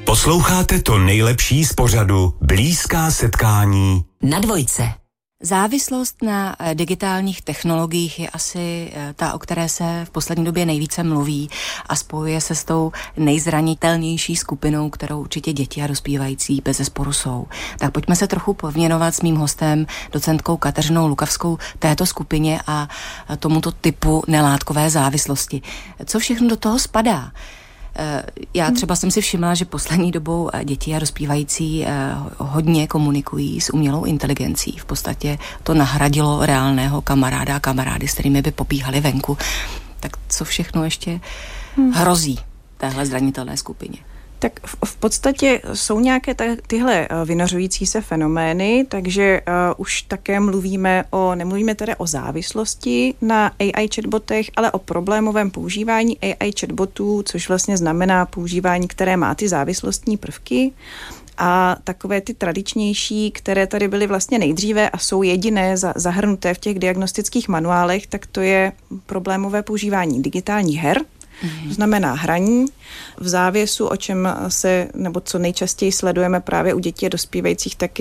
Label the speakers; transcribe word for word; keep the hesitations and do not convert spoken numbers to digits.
Speaker 1: Posloucháte to nejlepší z pořadu Blízká setkání
Speaker 2: na Dvojce.
Speaker 3: Závislost na digitálních technologiích je asi ta, o které se v poslední době nejvíce mluví a spojuje se s tou nejzranitelnější skupinou, kterou určitě děti a dospívající bezesporu jsou. Tak pojďme se trochu pověnovat s mým hostem, docentkou Kateřinou Lukavskou, této skupině a tomuto typu nelátkové závislosti. Co všechno do toho spadá? Já třeba jsem si všimla, že poslední dobou děti a dospívající hodně komunikují s umělou inteligencí. V podstatě to nahradilo reálného kamaráda a kamarády, s kterými by pobíhali venku. Tak co všechno ještě hrozí téhle zranitelné skupině?
Speaker 4: Tak v, v podstatě jsou nějaké ta, tyhle vynořující se fenomény, takže uh, už také mluvíme o, nemluvíme tedy o závislosti na A I chatbotech, ale o problémovém používání A I chatbotů, což vlastně znamená používání, které má ty závislostní prvky. A takové ty tradičnější, které tady byly vlastně nejdříve a jsou jediné za, zahrnuté v těch diagnostických manuálech, tak to je problémové používání digitálních her. To znamená hraní v závěsu, o čem se, nebo co nejčastěji sledujeme právě u dětí a dospívajících, tak